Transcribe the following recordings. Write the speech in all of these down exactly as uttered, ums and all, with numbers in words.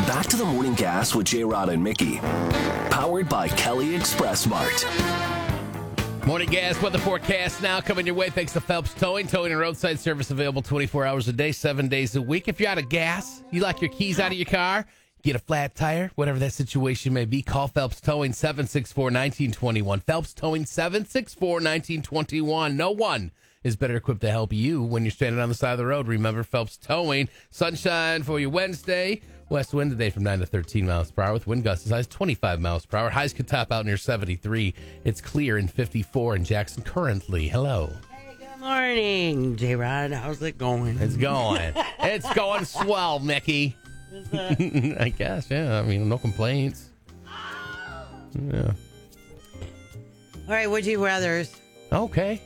Back to the morning gas with J-Rod and Mickey. Powered by Kelly Express Mart. Morning gas weather forecast now coming your way thanks to Phelps Towing. Towing and roadside service available twenty-four hours a day, seven days a week. If you're out of gas, you lock your keys out of your car, get a flat tire, whatever that situation may be, call Phelps Towing seven six four, one nine two one. Phelps Towing seven six four, one nine two one. No one is better equipped to help you when you're standing on the side of the road. Remember Phelps Towing. Sunshine for your Wednesday. West wind today from nine to thirteen miles per hour with wind gusts as high as twenty-five miles per hour. Highs could top out near seventy-three. It's clear in fifty-four in Jackson currently. Hello. Hey, good morning, J-Rod. How's it going? It's going. It's going swell, Mickey. Is that- I guess, yeah. I mean, no complaints. Yeah. All right, would you rather... Okay.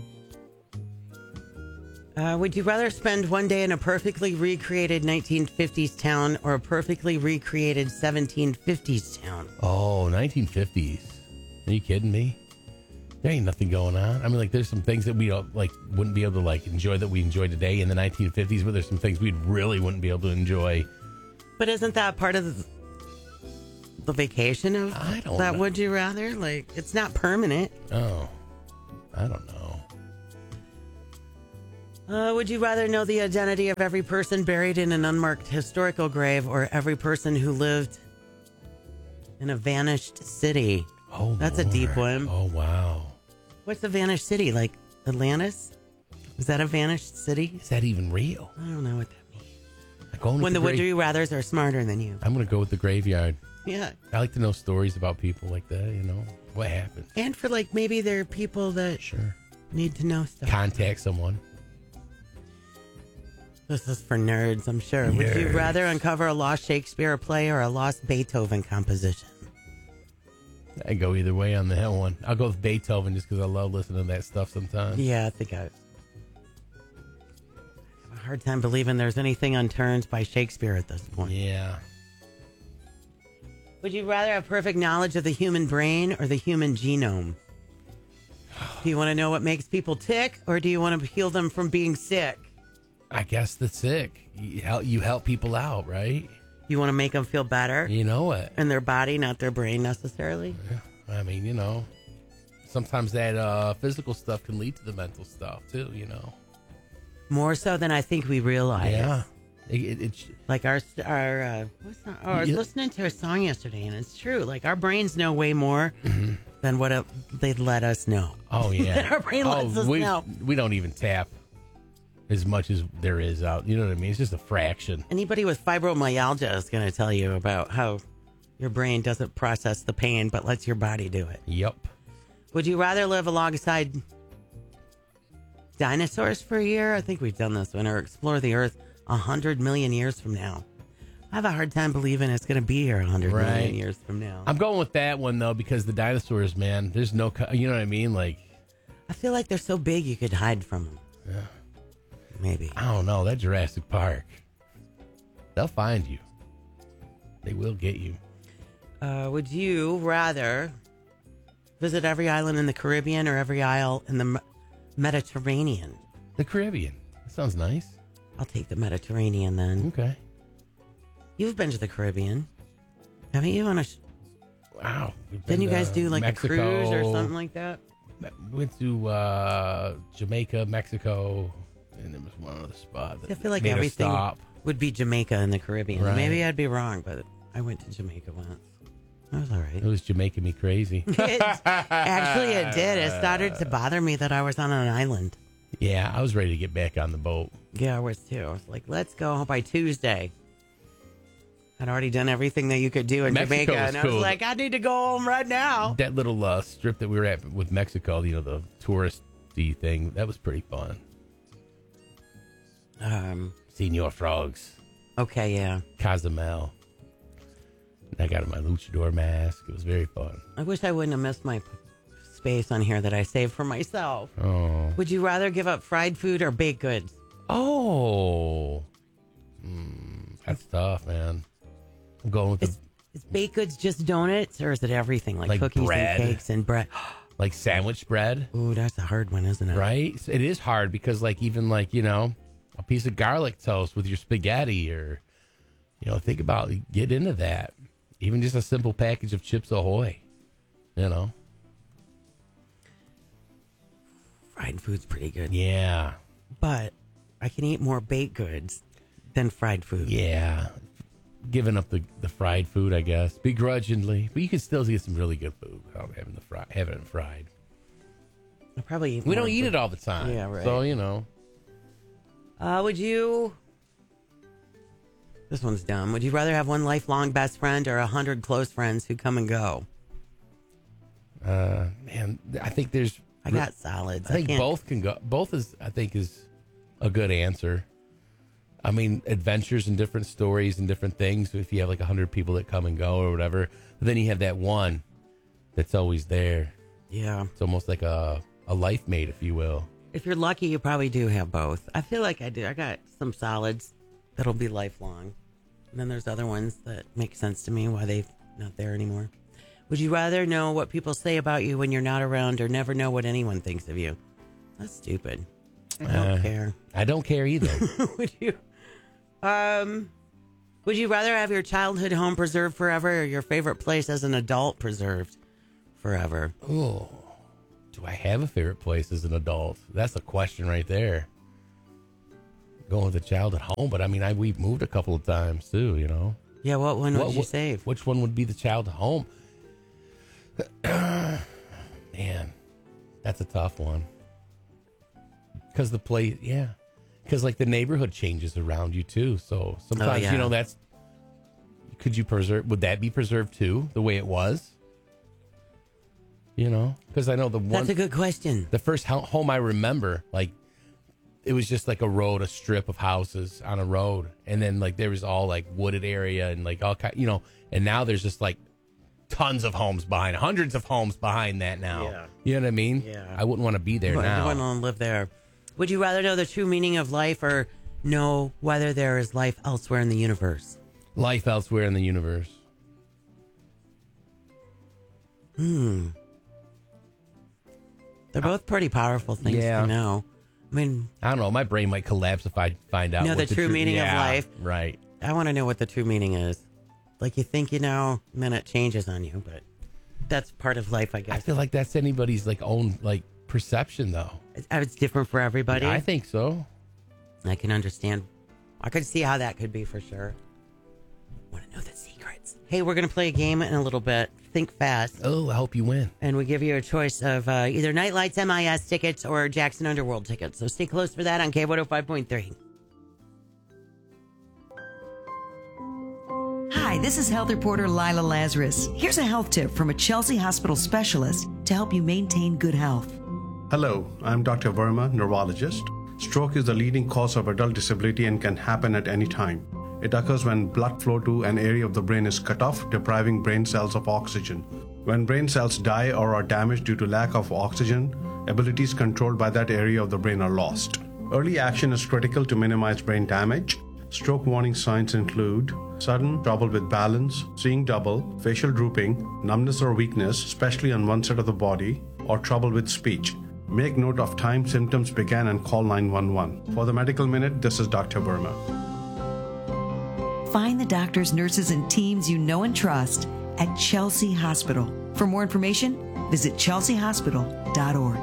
Uh, would you rather spend one day in a perfectly recreated nineteen fifties town or a perfectly recreated seventeen fifties town? Oh, nineteen fifties. Are you kidding me? There ain't nothing going on. I mean, like, there's some things that we don't, like wouldn't be able to like enjoy that we enjoy today in the nineteen fifties, but there's some things we really wouldn't be able to enjoy. But isn't that part of the, the vacation of I don't that? know. Would you rather? Like, it's not permanent. Oh, I don't know. Uh, would you rather know the identity of every person buried in an unmarked historical grave or every person who lived in a vanished city? Oh, That's a Lord. deep one. Oh, wow. What's a vanished city? Like Atlantis? Is that a vanished city? Is that even real? I don't know what that means. I'm going with When the the would grave- you rathers are smarter than you. I'm going to go with the graveyard. Yeah. I like to know stories about people like that, you know? What happened? And for like maybe there are people that Sure. need to know stuff. Contact someone. This is for nerds, I'm sure. Would you Nerds. rather uncover a lost Shakespeare play or a lost Beethoven composition? I go either way on that one. I'll go with Beethoven just because I love listening to that stuff sometimes. Yeah, I think I have a hard time believing there's anything unturned by Shakespeare at this point. Yeah. Would you rather have perfect knowledge of the human brain or the human genome? Do you want to know what makes people tick or do you want to heal them from being sick? I guess the sick. You help, you help people out, right? You want to make them feel better You know it. in their body, not their brain necessarily? I mean, you know, sometimes that uh, physical stuff can lead to the mental stuff too, you know. More so than I think we realize. Yeah. It, it, it's Like our, our uh, what's that? Oh, I was Yeah. listening to a song yesterday, and it's true. Like our brains know way more than what it, they'd let us know. oh yeah. Our brain lets oh, us we, know. we don't even tap as much as there is out. You know what I mean? It's just a fraction. Anybody with fibromyalgia is going to tell you about how your brain doesn't process the pain, but lets your body do it. Yep. Would you rather live alongside dinosaurs for a year? I think we've done this one. Or explore the Earth a hundred million years from now. I have a hard time believing it's going to be here a hundred Right. million years from now. I'm going with that one though because the dinosaurs, man. There's no, co- you know what I mean? Like, I feel like they're so big you could hide from them. Yeah. Maybe. I don't know. That Jurassic Park, they'll find you. They will get you. Uh, would you rather visit every island in the Caribbean or every isle in the Me- Mediterranean? The Caribbean. That sounds nice. I'll take the Mediterranean then. Okay. You've been to the Caribbean, haven't you? On a sh- Wow. We've Didn't been you guys to do like Mexico, a cruise or something like that? We went to uh, Jamaica, Mexico, and there was one other spot. That I feel like made us everything stop. would be Jamaica in the Caribbean. Right. Maybe I'd be wrong, but I went to Jamaica once. That was all right. It was Jamaica me crazy. It- actually, it did. It started to bother me that I was on an island. Yeah, I was ready to get back on the boat. Yeah, I was too. I was like, let's go by Tuesday. I'd already done everything that you could do in Mexico Jamaica, was and I was cool. like, I need to go home right now. That little uh, strip that we were at with Mexico, you know, the touristy thing, that was pretty fun. Um. Senor Frogs, Okay, yeah. Cozumel. I got my luchador mask. It was very fun. I wish I wouldn't have missed my p- space on here that I saved for myself. Oh. Would you rather give up fried food or baked goods? Oh. Mm, that's tough, man. I'm going with Is, the, is baked goods just donuts, or is it everything like, Like cookies bread. and cakes and bread? like sandwich bread, Ooh, that's a hard one, isn't it? right? It is hard because, like, even like, you know, a piece of garlic toast with your spaghetti or, You know, think about get into that. Even just a simple package of Chips Ahoy. You know, fried food's pretty good. Yeah, but I can eat more baked goods than fried food. Yeah, giving up the, the fried food, I guess, begrudgingly. But you can still get some really good food without having the fry, having it fried. I probably eat we more don't eat food. it all the time. Yeah, right. So you know, uh, would you? This one's dumb. Would you rather have one lifelong best friend or a hundred close friends who come and go? Uh, man, I think there's. I got solids. I think can't- both can go. Both is, I think, is a good answer. I mean, adventures and different stories and different things. If you have like a hundred people that come and go or whatever, but then you have that one that's always there. Yeah, It's almost like a a life mate, if you will. if you're lucky, you probably do have both. I feel like I do. I got some solids that'll be lifelong, and then there's other ones that make sense to me why they're not there anymore. Would you rather know what people say about you when you're not around, or never know what anyone thinks of you? That's stupid. I don't Uh, care. I don't care either. Would you? Um, would you rather have your childhood home preserved forever, or your favorite place as an adult preserved forever? Oh, do I have a favorite place as an adult? That's a question right there. Going with the child at home, but I mean, I we've moved a couple of times too. You know, Yeah, what one would What- you what- save? Which one would be the child at home? Man, that's a tough one. Because the place, yeah. Because like the neighborhood changes around you too. So sometimes, yeah. you know, that's, could you preserve, would that be preserved too, the way it was? You know? Because I know the one, That's a good question. the first ho- home I remember, like, it was just like a road, a strip of houses on a road. And then like there was all like wooded area and like all kind, you know, and now there's just like tons of homes behind, hundreds of homes behind that now. Yeah. You know what I mean? Yeah. I wouldn't want to be there You now. wouldn't want to live there. Would you rather know the true meaning of life, or know whether there is life elsewhere in the universe? Life elsewhere in the universe. Hmm. They're both pretty powerful things Yeah. to know. I mean, I don't know. My brain might collapse if I find out Know what the true meaning of yeah, life. Right. I want to know what the true meaning is. Like, you think you know, and then it changes on you, but that's part of life, I I guess. feel like that's anybody's like own like perception though. It's, it's different for everybody. I think so. I can understand. I could see how that could be for sure. Want to know the secrets. Hey, we're going to play a game in a little bit. Think fast. Oh, I hope you win. And we give you a choice of uh, either Nightlights M I S tickets or Jackson Underworld tickets. So stay close for that on K one oh five point three. Hi, this is health reporter Lila Lazarus. Here's a health tip from a Chelsea Hospital specialist to help you maintain good health. Hello, I'm Doctor Verma, neurologist. Stroke is the leading cause of adult disability and can happen at any time. It occurs when blood flow to an area of the brain is cut off, depriving brain cells of oxygen. When brain cells die or are damaged due to lack of oxygen, abilities controlled by that area of the brain are lost. Early action is critical to minimize brain damage. Stroke warning signs include sudden trouble with balance, seeing double, facial drooping, numbness or weakness, especially on one side of the body, or trouble with speech. Make note of time symptoms began and call nine one one. For the Medical Minute, this is Doctor Verma. Find the doctors, nurses, and teams you know and trust at Chelsea Hospital. For more information, visit chelsea hospital dot org.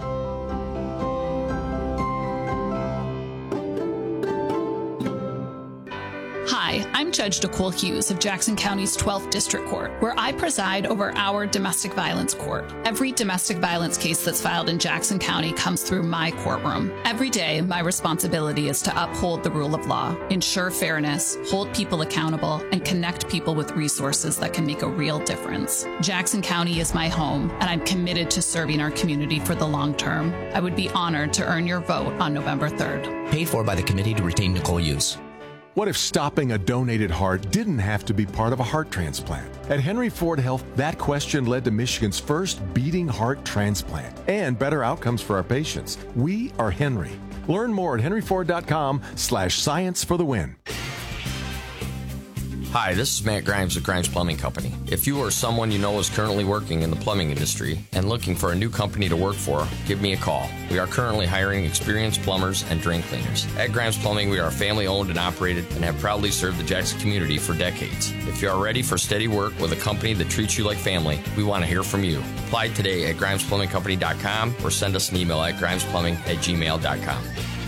Hi, I'm Judge Nicole Hughes of Jackson County's twelfth District Court, where I preside over our domestic violence court. Every domestic violence case that's filed in Jackson County comes through my courtroom. Every day, my responsibility is to uphold the rule of law, ensure fairness, hold people accountable, and connect people with resources that can make a real difference. Jackson County is my home, and I'm committed to serving our community for the long term. I would be honored to earn your vote on November third. Paid for by the Committee to Retain Nicole Hughes. What if stopping a donated heart didn't have to be part of a heart transplant? At Henry Ford Health, that question led to Michigan's first beating heart transplant and better outcomes for our patients. We are Henry. Learn more at henry ford dot com slash science for the win. Hi, this is Matt Grimes of Grimes Plumbing Company. If you or someone you know is currently working in the plumbing industry and looking for a new company to work for, give me a call. We are currently hiring experienced plumbers and drain cleaners. At Grimes Plumbing, we are family owned and operated and have proudly served the Jackson community for decades. If you are ready for steady work with a company that treats you like family, we want to hear from you. Apply today at grimes plumbing company dot com or send us an email at grimes plumbing at gmail dot com.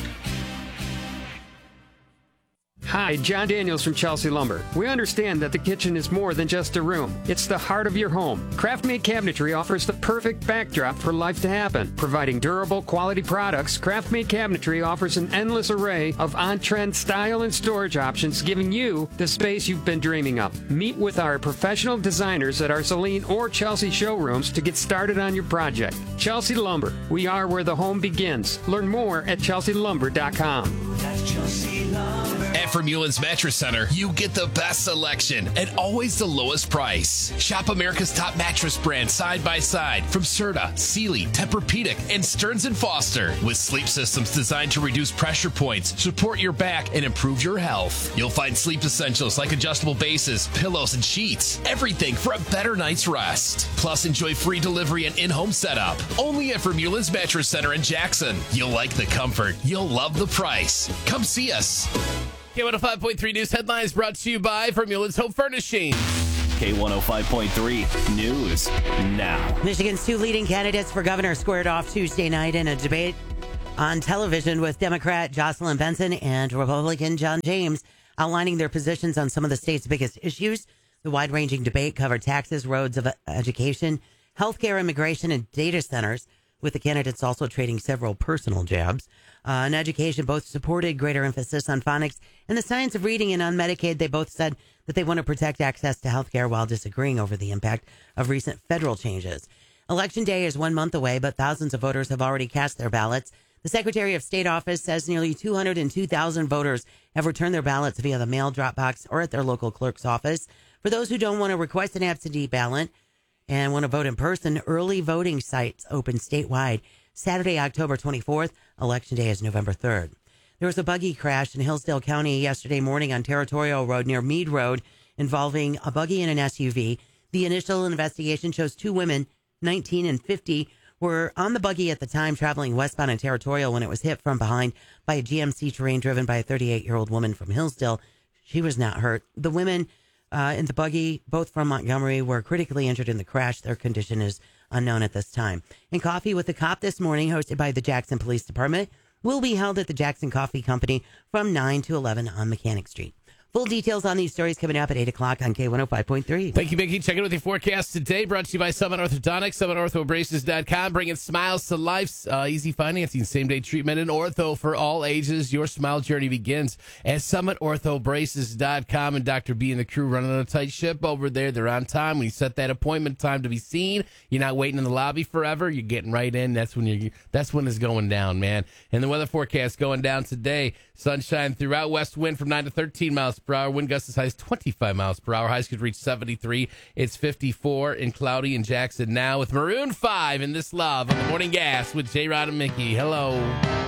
Hi, John Daniels from Chelsea Lumber. We understand that the kitchen is more than just a room. It's the heart of your home. Craft-made cabinetry offers the perfect backdrop for life to happen. Providing durable, quality products, Craft-made cabinetry offers an endless array of on-trend style and storage options, giving you the space you've been dreaming of. Meet with our professional designers at our Celine or Chelsea showrooms to get started on your project. Chelsea Lumber. We are where the home begins. Learn more at chelsea lumber dot com. That's Chelsea Lumber. At Vermeulen's Mattress Center, you get the best selection at always the lowest price. Shop America's top mattress brands side by side from Serta, Sealy, Tempur-Pedic, and Stearns and Foster. With sleep systems designed to reduce pressure points, support your back, and improve your health. You'll find sleep essentials like adjustable bases, pillows, and sheets. Everything for a better night's rest. Plus, enjoy free delivery and in-home setup. Only at Vermeulen's Mattress Center in Jackson. You'll like the comfort. You'll love the price. Come see us. K one oh five point three News headlines brought to you by Vermeulen's Home Furnishings. K one oh five point three News now. Michigan's two leading candidates for governor squared off Tuesday night in a debate on television with Democrat Jocelyn Benson and Republican John James outlining their positions on some of the state's biggest issues. The wide-ranging debate covered taxes, roads, of education, healthcare, immigration, and data centers, with the candidates also trading several personal jabs. Uh, in education, both supported greater emphasis on phonics and the science of reading, and on Medicaid, they both said that they want to protect access to health care while disagreeing over the impact of recent federal changes. Election day is one month away, but thousands of voters have already cast their ballots. The Secretary of State office says nearly two hundred two thousand voters have returned their ballots via the mail drop box or at their local clerk's office. For those who don't want to request an absentee ballot and want to vote in person, early voting sites open statewide Saturday, October twenty-fourth. Election day is November third. There was a buggy crash in Hillsdale County yesterday morning on Territorial Road near Mead Road involving a buggy and an S U V. The initial investigation shows two women, nineteen and fifty, were on the buggy at the time traveling westbound on Territorial when it was hit from behind by a G M C Terrain driven by a thirty-eight-year-old woman from Hillsdale. She was not hurt. The women uh, in the buggy, both from Montgomery, were critically injured in the crash. Their condition is unknown at this time. And Coffee with the Cop this morning, hosted by the Jackson Police Department, will be held at the Jackson Coffee Company from nine to eleven on Mechanic Street. Full details on these stories coming up at eight o'clock on K one oh five point three. Thank you, Mickey. Check in with your forecast today. Brought to you by Summit Orthodontics, summit ortho braces dot com. Bringing smiles to life. Uh, easy financing, same-day treatment, and ortho for all ages. Your smile journey begins at summit ortho braces dot com. And Doctor B and the crew running on a tight ship over there. They're on time. When you set that appointment time to be seen, you're not waiting in the lobby forever. You're getting right in. That's when you're. That's when it's going down, man. And the weather forecast going down today. Sunshine throughout. West wind from nine to thirteen miles per hour. Wind gusts as high as twenty-five miles per hour. Highs could reach seventy-three. It's fifty-four and cloudy in Jackson now with Maroon five in This Love on the Morning Gas with J-Rod and Mickey. Hello.